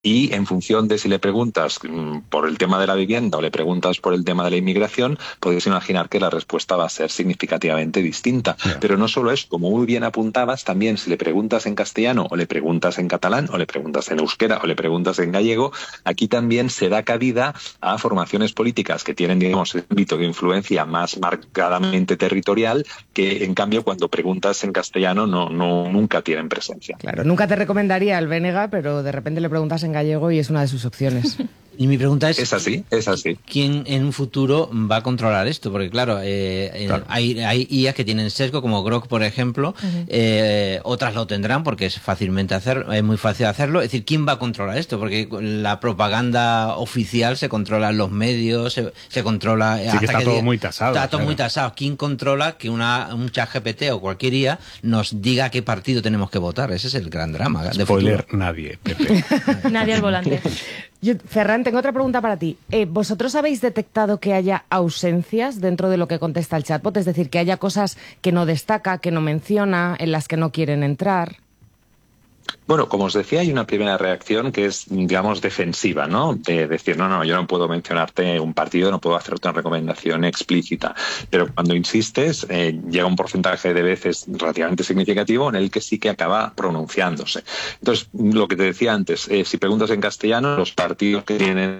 Y en función de si le preguntas por el tema de la vivienda o le preguntas por el tema de la inmigración, podéis imaginar que la respuesta va a ser significativamente distinta. Yeah. Pero no solo eso, como muy bien apuntabas, también si le preguntas en castellano o le preguntas en catalán o le preguntas en euskera o le preguntas en gallego, aquí también se da cabida a formaciones políticas que tienen, digamos, el ámbito de influencia más marcadamente territorial, que en cambio cuando preguntas en castellano nunca tienen presencia. Claro, nunca te recomendaría el Bénega, pero de repente le preguntas en gallego y es una de sus opciones. Y mi pregunta es... Es así. ¿Quién en un futuro va a controlar esto? Porque claro, hay IAs que tienen sesgo, como Grok, por ejemplo. Otras lo tendrán porque es muy fácil hacerlo. Es decir, ¿quién va a controlar esto? Porque la propaganda oficial se controla en los medios, se controla... Sí, que está todo muy tasado. Está todo muy tasado. ¿Quién controla que un ChatGPT o cualquier IA nos diga qué partido tenemos que votar? Ese es el gran drama. Spoiler, nadie, Pepe. Nadie al volante. Ferran, tengo otra pregunta para ti. ¿Vosotros habéis detectado que haya ausencias dentro de lo que contesta el chatbot? Es decir, que haya cosas que no destaca, que no menciona, en las que no quieren entrar. Bueno, como os decía, hay una primera reacción que es, digamos, defensiva, ¿no? De decir, no, yo no puedo mencionarte un partido, no puedo hacerte una recomendación explícita. Pero cuando insistes, llega un porcentaje de veces relativamente significativo en el que sí que acaba pronunciándose. Entonces, lo que te decía antes, si preguntas en castellano, los partidos que tienen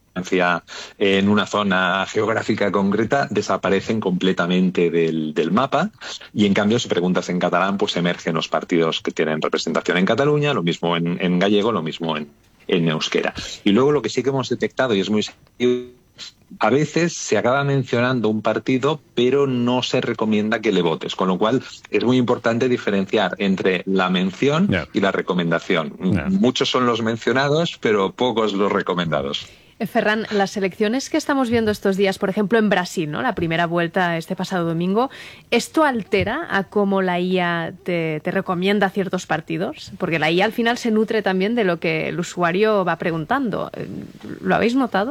en una zona geográfica concreta desaparecen completamente del mapa, y en cambio si preguntas en catalán pues emergen los partidos que tienen representación en Cataluña, lo mismo en gallego, lo mismo en euskera. Y luego lo que sí que hemos detectado, y es muy serio, a veces se acaba mencionando un partido, pero no se recomienda que le votes, con lo cual es muy importante diferenciar entre la mención y la recomendación. Muchos son los mencionados, pero pocos los recomendados. Ferran, las elecciones que estamos viendo estos días, por ejemplo en Brasil, ¿no? La primera vuelta este pasado domingo, ¿esto altera a cómo la IA te recomienda ciertos partidos? Porque la IA al final se nutre también de lo que el usuario va preguntando. ¿Lo habéis notado?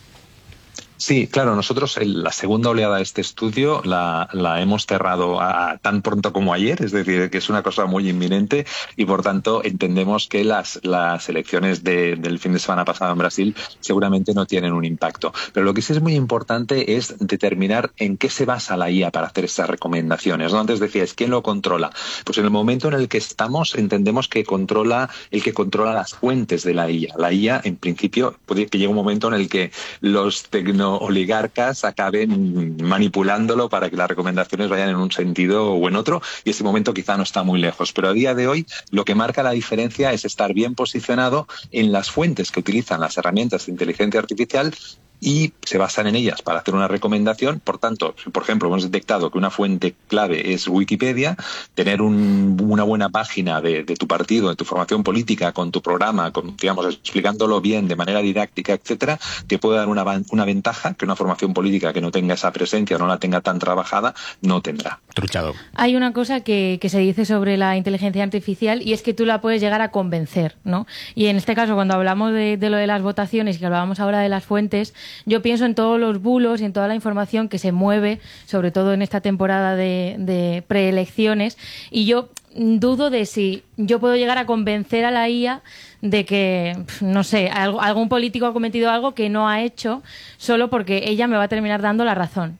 Sí, claro, nosotros la segunda oleada de este estudio la hemos cerrado tan pronto como ayer, es decir, que es una cosa muy inminente, y por tanto entendemos que las elecciones del fin de semana pasado en Brasil seguramente no tienen un impacto. Pero lo que sí es muy importante es determinar en qué se basa la IA para hacer estas recomendaciones, ¿no? Antes decías, ¿quién lo controla? Pues en el momento en el que estamos entendemos que controla las fuentes de la IA. La IA, en principio, puede que llegue un momento en el que los oligarcas acaben manipulándolo para que las recomendaciones vayan en un sentido o en otro, y ese momento quizá no está muy lejos. Pero a día de hoy lo que marca la diferencia es estar bien posicionado en las fuentes que utilizan las herramientas de inteligencia artificial y se basan en ellas para hacer una recomendación. Por tanto, por ejemplo, hemos detectado que una fuente clave es Wikipedia. Tener una buena página de tu partido, de tu formación política, con tu programa, digamos, explicándolo bien, de manera didáctica, etcétera, te puede dar una ventaja que una formación política que no tenga esa presencia, no la tenga tan trabajada, no tendrá. Truchado. Hay una cosa que se dice sobre la inteligencia artificial, y es que tú la puedes llegar a convencer, ¿no? Y en este caso, cuando hablamos de lo de las votaciones, y que hablábamos ahora de las fuentes, yo pienso en todos los bulos y en toda la información que se mueve, sobre todo en esta temporada de preelecciones, y yo dudo de si yo puedo llegar a convencer a la IA de que, no sé, algún político ha cometido algo que no ha hecho solo porque ella me va a terminar dando la razón.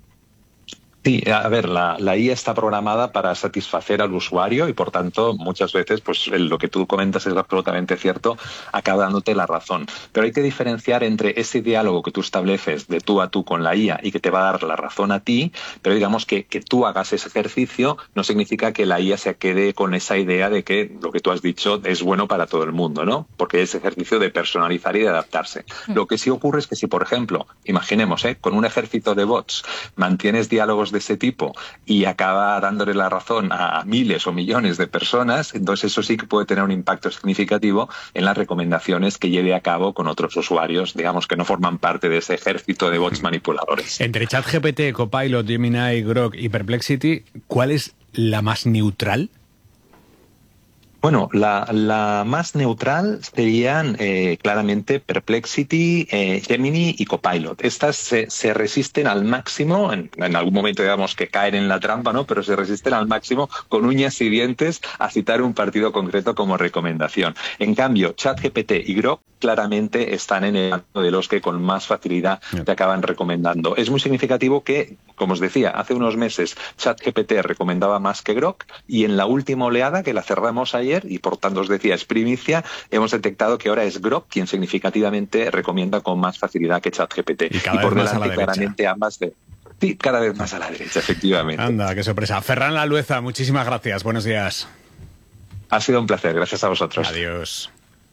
Sí, a ver, la IA está programada para satisfacer al usuario y, por tanto, muchas veces pues lo que tú comentas es absolutamente cierto, acaba dándote la razón. Pero hay que diferenciar entre ese diálogo que tú estableces de tú a tú con la IA y que te va a dar la razón a ti, pero digamos que tú hagas ese ejercicio no significa que la IA se quede con esa idea de que lo que tú has dicho es bueno para todo el mundo, ¿no? Porque es ejercicio de personalizar y de adaptarse. Lo que sí ocurre es que si, por ejemplo, imaginemos, con un ejército de bots mantienes diálogos de ese tipo y acaba dándole la razón a miles o millones de personas, entonces eso sí que puede tener un impacto significativo en las recomendaciones que lleve a cabo con otros usuarios, digamos, que no forman parte de ese ejército de bots manipuladores. Entre ChatGPT, Copilot, Gemini, Grok y Perplexity, ¿cuál es la más neutral? Bueno, la más neutral serían claramente Perplexity, Gemini y Copilot. Estas se resisten al máximo, en algún momento digamos que caen en la trampa, ¿no? Pero se resisten al máximo con uñas y dientes a citar un partido concreto como recomendación. En cambio, ChatGPT y Grok claramente están en el bando de los que con más facilidad te acaban recomendando. Es muy significativo que, como os decía, hace unos meses ChatGPT recomendaba más que Grok, y en la última oleada, que la cerramos ayer, y por tanto os decía, es primicia, hemos detectado que ahora es Grok quien significativamente recomienda con más facilidad que ChatGPT. Y por delante claramente ambas de... Sí, cada vez más a la derecha, efectivamente. Anda, qué sorpresa. Ferran Lalueza, muchísimas gracias. Buenos días. Ha sido un placer, gracias a vosotros. Adiós.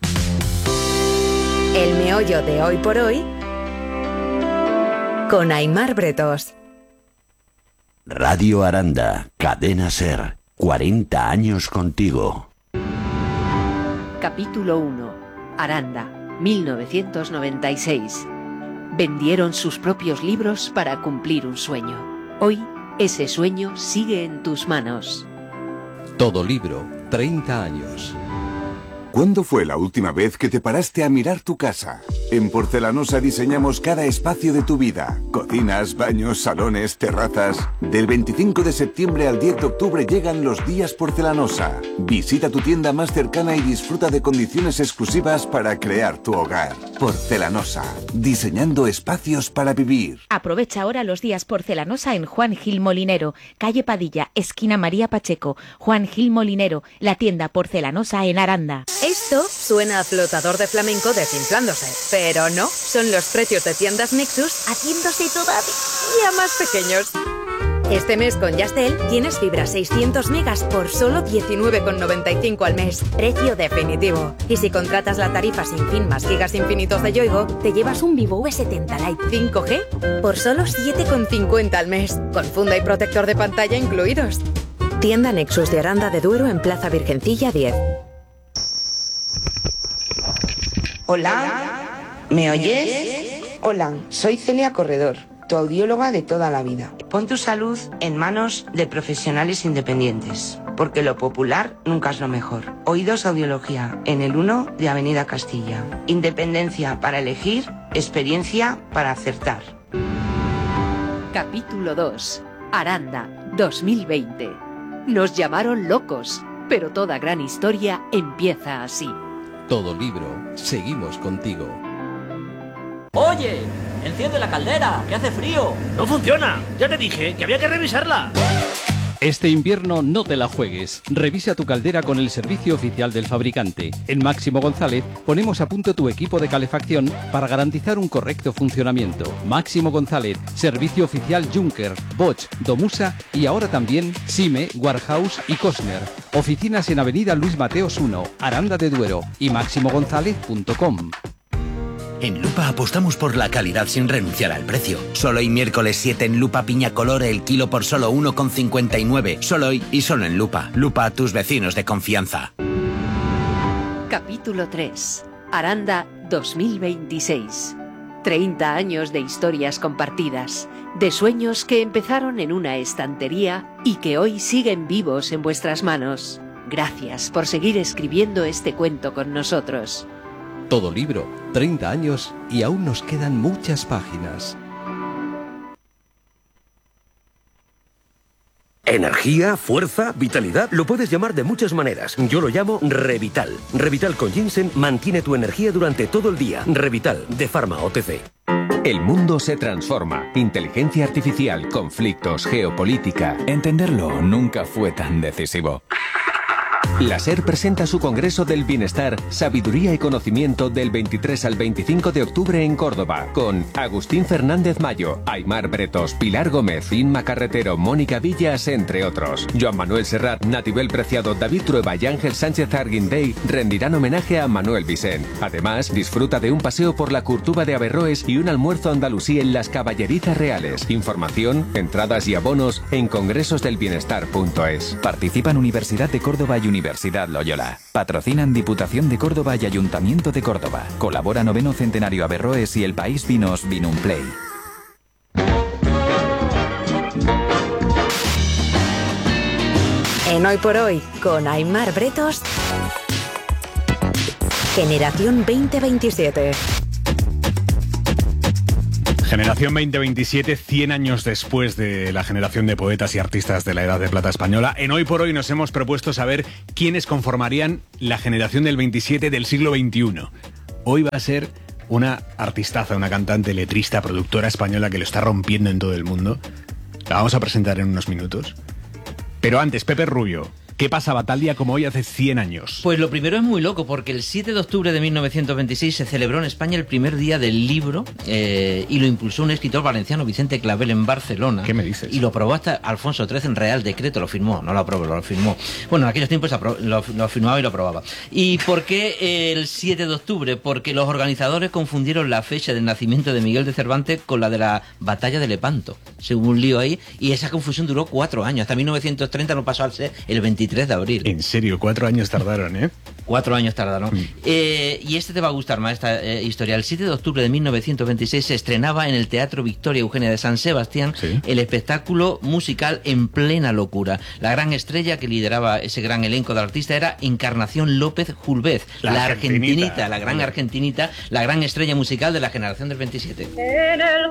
El meollo de Hoy por Hoy con Aimar Bretos. Radio Aranda, Cadena SER, 40 años contigo. Capítulo 1. Aranda, 1996. Vendieron sus propios libros para cumplir un sueño. Hoy, ese sueño sigue en tus manos. Todo libro, 30 años. ¿Cuándo fue la última vez que te paraste a mirar tu casa? En Porcelanosa diseñamos cada espacio de tu vida. Cocinas, baños, salones, terrazas. Del 25 de septiembre al 10 de octubre llegan los días Porcelanosa. Visita tu tienda más cercana y disfruta de condiciones exclusivas para crear tu hogar. Porcelanosa, diseñando espacios para vivir. Aprovecha ahora los días Porcelanosa en Juan Gil Molinero, calle Padilla, esquina María Pacheco. Juan Gil Molinero, la tienda Porcelanosa en Aranda. Esto suena a flotador de flamenco desinflándose, pero no, son los precios de tiendas Nexus haciéndose todavía más pequeños. Este mes con Yastel tienes fibra 600 megas por solo 19,95 al mes. Precio definitivo. Y si contratas la tarifa sin fin más gigas infinitos de Yoigo, te llevas un Vivo V70 Lite 5G por solo 7,50 al mes. Con funda y protector de pantalla incluidos. Tienda Nexus de Aranda de Duero en Plaza Virgencilla 10. Hola, ¿me oyes? Hola, soy Celia Corredor, tu audióloga de toda la vida. Pon tu salud en manos de profesionales independientes, porque lo popular nunca es lo mejor. Oídos Audiología, en el 1 de Avenida Castilla. Independencia para elegir, experiencia para acertar. Capítulo 2. Aranda, 2020. Nos llamaron locos, pero toda gran historia empieza así. Todo libro, seguimos contigo. ¡Oye! ¡Enciende la caldera! ¡Que hace frío! ¡No funciona! Ya te dije que había que revisarla. Este invierno no te la juegues. Revisa tu caldera con el servicio oficial del fabricante. En Máximo González ponemos a punto tu equipo de calefacción para garantizar un correcto funcionamiento. Máximo González, servicio oficial Junker, Bosch, Domusa y ahora también Sime, Warhouse y Cosner. Oficinas en Avenida Luis Mateos 1, Aranda de Duero y maximogonzalez.com. En Lupa apostamos por la calidad sin renunciar al precio. Solo hoy miércoles 7 en Lupa Piña Color el kilo por solo 1,59. Solo hoy y solo en Lupa. Lupa, tus vecinos de confianza. Capítulo 3. Aranda 2026. 30 años de historias compartidas, de sueños que empezaron en una estantería y que hoy siguen vivos en vuestras manos. Gracias por seguir escribiendo este cuento con nosotros. Todo libro, 30 años y aún nos quedan muchas páginas. Energía, fuerza, vitalidad, lo puedes llamar de muchas maneras. Yo lo llamo Revital. Revital con ginseng mantiene tu energía durante todo el día. Revital, de Pharma OTC. El mundo se transforma. Inteligencia artificial, conflictos, geopolítica. Entenderlo nunca fue tan decisivo. La SER presenta su Congreso del Bienestar, Sabiduría y Conocimiento del 23 al 25 de octubre en Córdoba, con Agustín Fernández Mayo, Aimar Bretos, Pilar Gómez, Inma Carretero, Mónica Villas, entre otros. Joan Manuel Serrat, Natibel Preciado, David Trueba y Ángel Sánchez Arguindey rendirán homenaje a Manuel Vicent. Además, disfruta de un paseo por la Curtuba de Averroes y un almuerzo andalusí en las Caballerizas Reales. Información, entradas y abonos en congresosdelbienestar.es. Participan Universidad de Córdoba y Universidad Loyola. Patrocinan Diputación de Córdoba y Ayuntamiento de Córdoba. Colabora 9º Centenario Averroes y El País Vinos Vinumplay. En Hoy por Hoy, con Aimar Bretos, Generación 2027. Generación 2027, 100 años después de la generación de poetas y artistas de la Edad de Plata española. En Hoy por Hoy nos hemos propuesto saber quiénes conformarían la generación del 27 del siglo XXI. Hoy va a ser una artistaza, una cantante, letrista, productora española que lo está rompiendo en todo el mundo. La vamos a presentar en unos minutos. Pero antes, Pepe Rubio, ¿qué pasaba tal día como hoy hace 100 años? Pues lo primero es muy loco, porque el 7 de octubre de 1926 se celebró en España el primer día del libro y lo impulsó un escritor valenciano, Vicente Clavel, en Barcelona. ¿Qué me dices? Y lo aprobó hasta Alfonso XIII en Real Decreto, lo firmó, no lo aprobó, lo firmó. Bueno, en aquellos tiempos lo firmaba y lo aprobaba. ¿Y por qué el 7 de octubre? Porque los organizadores confundieron la fecha del nacimiento de Miguel de Cervantes con la de la batalla de Lepanto. Se hubo un lío ahí y esa confusión duró 4 años. Hasta 1930 no pasó a ser el 23 de abril. En serio, 4 años tardaron, ¿eh? 4 años tardaron. Y este te va a gustar más, esta historia. El 7 de octubre de 1926 se estrenaba en el Teatro Victoria Eugenia de San Sebastián el espectáculo musical En plena locura. La gran estrella que lideraba ese gran elenco de artistas era Encarnación López Julvez, la argentinita, la gran argentinita, la gran estrella musical de la generación del 27. En el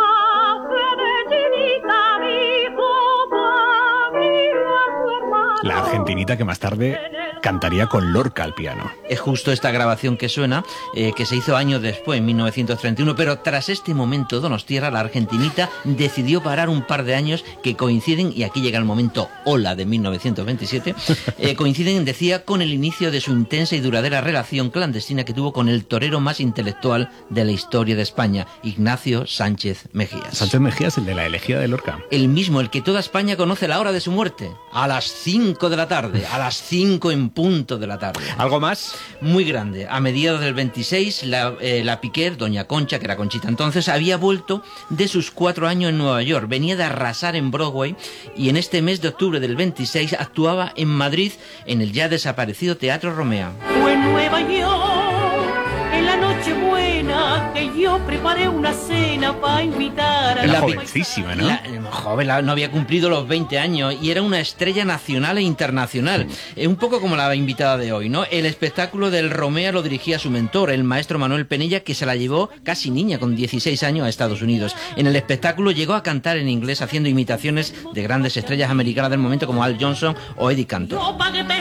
La argentinita que más tarde cantaría con Lorca al piano. Es justo esta grabación que suena, que se hizo años después, en 1931, pero tras este momento donostiarra, la argentinita decidió parar un par de años que coinciden, y aquí llega el momento hola de 1927, coinciden, decía, con el inicio de su intensa y duradera relación clandestina que tuvo con el torero más intelectual de la historia de España, Ignacio Sánchez Mejías. Sánchez Mejías, el de la elegía de Lorca. El mismo, el que toda España conoce la hora de su muerte, a las 5 de la tarde, a las 5 en punto de la tarde. ¿Algo más? Muy grande. A mediados del 26, la Piquer, doña Concha, que era Conchita entonces, había vuelto de sus 4 años en Nueva York. Venía de arrasar en Broadway y en este mes de octubre del 26 actuaba en Madrid en el ya desaparecido Teatro Romea. Fue en Nueva York, en la Nochebuena, que yo preparé una cena para invitar a la jovencísima, ¿no? No había cumplido los 20 años y era una estrella nacional e internacional. Un poco como la invitada de hoy, ¿no? El espectáculo del Romea lo dirigía su mentor, el maestro Manuel Penella, que se la llevó casi niña, con 16 años, a Estados Unidos. En el espectáculo llegó a cantar en inglés haciendo imitaciones de grandes estrellas americanas del momento como Al Johnson o Eddie Cantor.